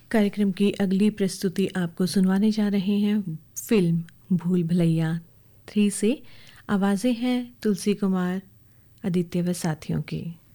कार्यक्रम की अगली प्रस्तुति आपको सुनवाने जा रहे हैं फिल्म भूल भुलैया 3 से। आवाज़ें हैं तुलसी कुमार, आदित्य व साथियों की।